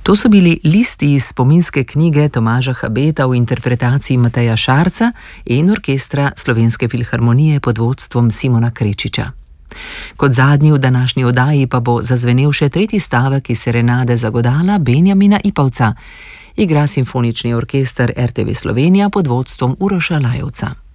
To so bili listi iz spominske knjige Tomaža Habeta v interpretaciji Mateja Šarca in orkestra Slovenske filharmonije pod vodstvom Simona Krečiča. Kot zadnji v današnji oddaji pa bo zazvenel še tretji stavek iz serenade za godala Benjamina Ipavca. Igra simfonični orkester RTV Slovenija pod vodstvom Uroša Lajovca.